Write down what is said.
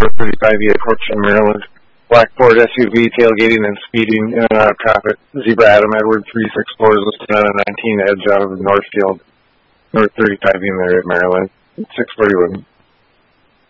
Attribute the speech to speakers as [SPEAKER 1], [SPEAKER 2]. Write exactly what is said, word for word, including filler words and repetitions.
[SPEAKER 1] North thirty-five E approaching Maryland. Black Ford S U V tailgating and speeding in and out of traffic. Zebra Adam Edward three six four is listed on a nineteen edge out of Northfield. North thirty-five E in there at Maryland. six forty-one.